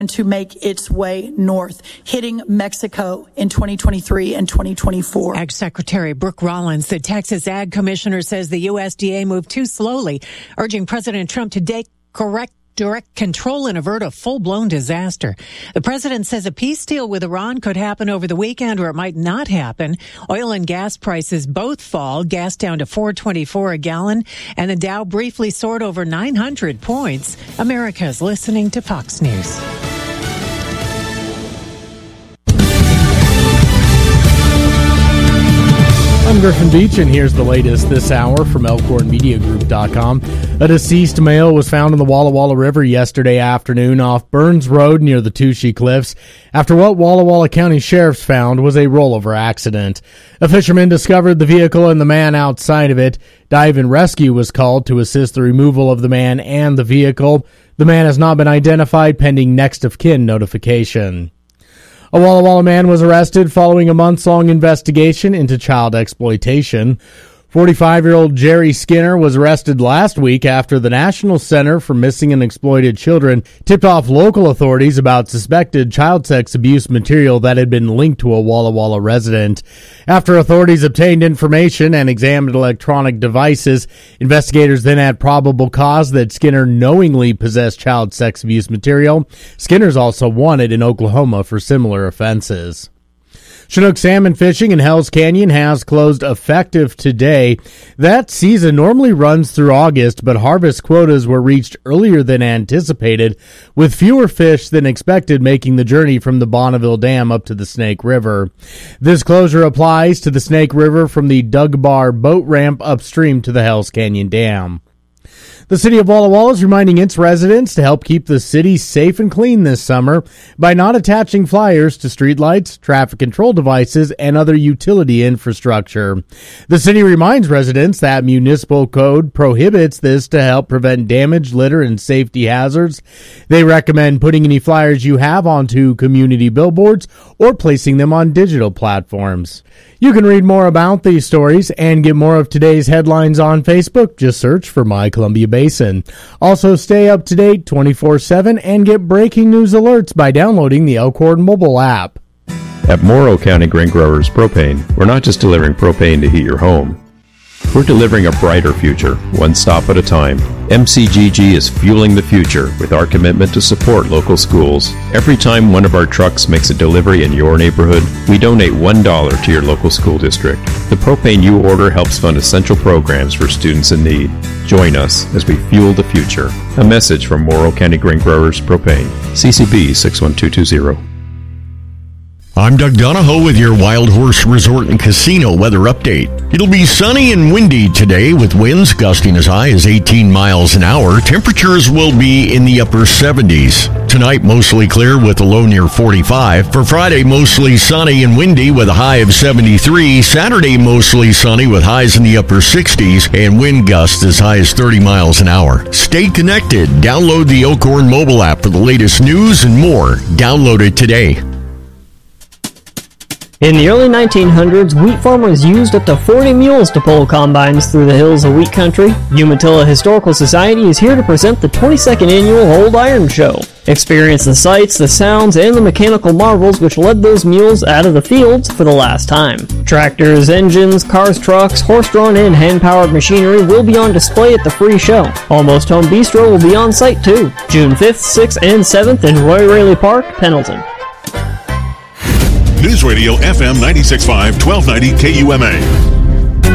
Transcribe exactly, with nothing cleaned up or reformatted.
to make its way north, hitting Mexico in twenty twenty-three and twenty twenty-four. Ag Secretary Brooke Rollins, the Texas Ag Commissioner, says the U S D A moved too slowly, urging President Trump to take correct direct control and avert a full-blown disaster. The president says a peace deal with Iran could happen over the weekend, or it might not happen. Oil and gas prices both fall, gas down to four twenty-four a gallon, and the Dow briefly soared over nine hundred points. America's listening to Fox News. I'm Griffin Beach, and here's the latest this hour from Elkhorn Media Group dot com. A deceased male was found in the Walla Walla River yesterday afternoon off Burns Road near the Toushie Cliffs after what Walla Walla County Sheriffs found was a rollover accident. A fisherman discovered the vehicle and the man outside of it. Dive and rescue was called to assist the removal of the man and the vehicle. The man has not been identified pending next of kin notification. A Walla Walla man was arrested following a months-long investigation into child exploitation. forty-five-year-old Jerry Skinner was arrested last week after the National Center for Missing and Exploited Children tipped off local authorities about suspected child sex abuse material that had been linked to a Walla Walla resident. After authorities obtained information and examined electronic devices, investigators then had probable cause that Skinner knowingly possessed child sex abuse material. Skinner's also wanted in Oklahoma for similar offenses. Chinook salmon fishing in Hells Canyon has closed effective today. That season normally runs through August, but harvest quotas were reached earlier than anticipated, with fewer fish than expected making the journey from the Bonneville Dam up to the Snake River. This closure applies to the Snake River from the Dugbar boat ramp upstream to the Hells Canyon Dam. The city of Walla Walla is reminding its residents to help keep the city safe and clean this summer by not attaching flyers to streetlights, traffic control devices, and other utility infrastructure. The city reminds residents that municipal code prohibits this to help prevent damage, litter, and safety hazards. They recommend putting any flyers you have onto community billboards or placing them on digital platforms. You can read more about these stories and get more of today's headlines on Facebook. Just search for My Columbia Basin. Also, stay up to date twenty-four seven and get breaking news alerts by downloading the Elkhorn mobile app. At Morrow County Grain Growers Propane, we're not just delivering propane to heat your home. We're delivering a brighter future, one stop at a time. M C G G is fueling the future with our commitment to support local schools. Every time one of our trucks makes a delivery in your neighborhood, we donate one dollar to your local school district. The propane you order helps fund essential programs for students in need. Join us as we fuel the future. A message from Morrow County Grain Growers Propane. C C B six one two two zero. I'm Doug Donahoe with your Wild Horse Resort and Casino weather update. It'll be sunny and windy today with winds gusting as high as eighteen miles an hour. Temperatures will be in the upper seventies. Tonight, mostly clear with a low near forty-five. For Friday, mostly sunny and windy with a high of seventy-three. Saturday, mostly sunny with highs in the upper sixties and wind gusts as high as thirty miles an hour. Stay connected. Download the Elkhorn mobile app for the latest news and more. Download it today. In the early nineteen hundreds, wheat farmers used up to forty mules to pull combines through the hills of wheat country. Umatilla Historical Society is here to present the twenty-second annual Old Iron Show. Experience the sights, the sounds, and the mechanical marvels which led those mules out of the fields for the last time. Tractors, engines, cars, trucks, horse-drawn and hand-powered machinery will be on display at the free show. Almost Home Bistro will be on site too. June fifth, sixth, and seventh in Roy Raley Park, Pendleton. News Radio F M ninety-six point five, twelve ninety K U M A.